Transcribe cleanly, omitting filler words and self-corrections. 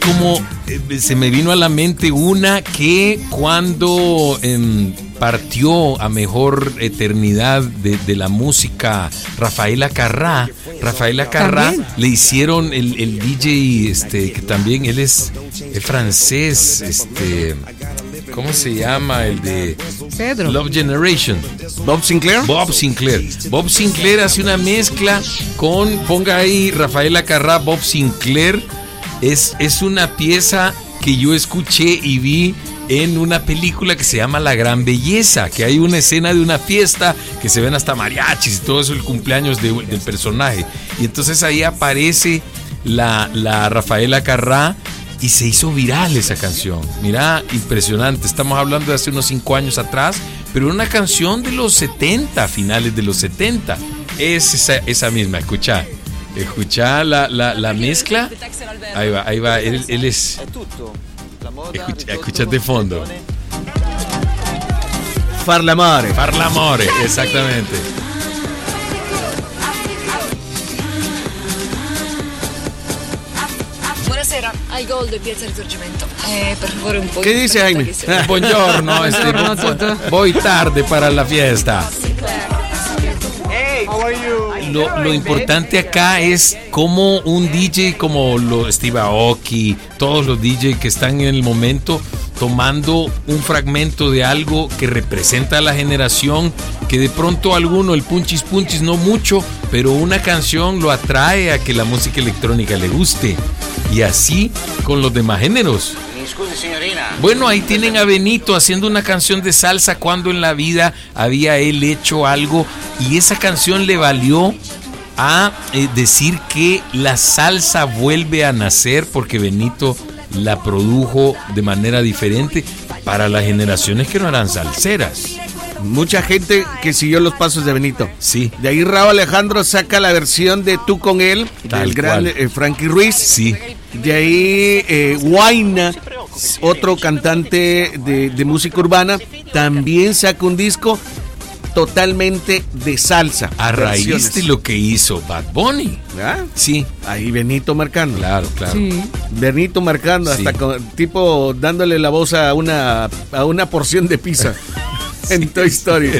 Como se me vino a la mente una que cuando partió a mejor eternidad de la música Rafael Acarrá le hicieron el DJ que también él es francés, ¿cómo se llama? El de Pedro. Love Generation. Bob Sinclair. Bob Sinclair hace una mezcla ponga ahí Rafael Acarrá, Bob Sinclair. Es una pieza que yo escuché y vi en una película que se llama La Gran Belleza, que hay una escena de una fiesta que se ven hasta mariachis y todo eso, el cumpleaños del personaje. Y entonces ahí aparece la Rafael Acarrá y se hizo viral esa canción. Mira, impresionante. Estamos hablando de hace unos 5 años atrás, pero una canción de los 70, finales de los 70. Es esa misma, escucha la mezcla. Ahí va, él es. Escucha de fondo. Far l'amore, exactamente. Buonasera, ai gol di Piazza Risorgimento. Per favore un po'. ¿Qué dice Jaime? Buongiorno, voy tarde para la fiesta. Lo importante acá es como un DJ como Steve Aoki, todos los DJ que están en el momento tomando un fragmento de algo que representa a la generación, que de pronto alguno, el punchis no mucho, pero una canción lo atrae a que la música electrónica le guste. Y así con los demás géneros. Bueno, ahí tienen a Benito haciendo una canción de salsa cuando en la vida había él hecho algo y esa canción le valió a decir que la salsa vuelve a nacer porque Benito la produjo de manera diferente para las generaciones que no eran salseras. Mucha gente que siguió los pasos de Benito. Sí. De ahí Rauw Alejandro saca la versión de Tú con él, del gran Frankie Ruiz. Sí. De ahí Huayna, otro cantante de música urbana, también saca un disco totalmente de salsa. A raíz de lo que hizo Bad Bunny. ¿Ah? Sí. Ahí Benito marcando. Claro. Sí. Benito marcando, Sí. hasta tipo dándole la voz a una porción de pizza en Toy Story.